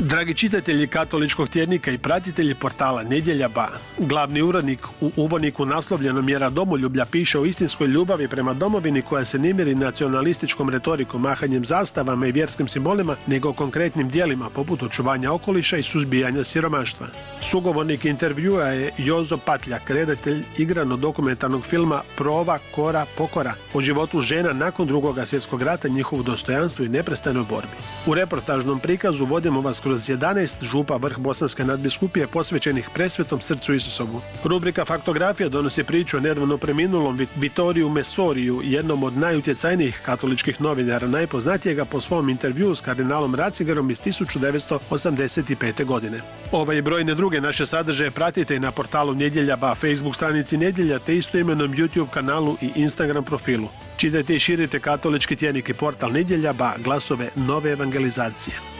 Dragi čitatelji katoličkog tjednika i pratitelji portala Nedjelja.ba, glavni urednik u uvodniku naslovljenom Mjera domoljublja piše o istinskoj ljubavi prema domovini koja se ne mjeri nacionalističkom retorikom, mahanjem zastavama i vjerskim simbolima, nego konkretnim djelima poput očuvanja okoliša i suzbijanja siromaštva. Sugovornik intervjua je Jozo Patljak, redatelj igrano-dokumentarnog filma Prova, kora, pokora o životu žena nakon Drugog svjetskog rata, njihovu dostojanstvu i neprestanoj borbi. U reportažnom prikazu vodimo vas kroz 11 župa vrh Bosanske nadbiskupije posvećenih presvetom srcu Isusovu. Rubrika Faktografija donosi priču o nedavno preminulom Vittoriju Messoriju, jednom od najutjecajnijih katoličkih novinara, najpoznatijega po svom intervjuu s kardinalom Ratzingerom iz 1985. godine. Ovaj i brojne druge naše sadržaje pratite i na portalu Nedjelja.ba, Facebook stranici Nedjelja te istoimenom YouTube kanalu i Instagram profilu. Čitajte i širite katolički tjednik i portal Nedjelja.ba, glasove nove evangelizacije.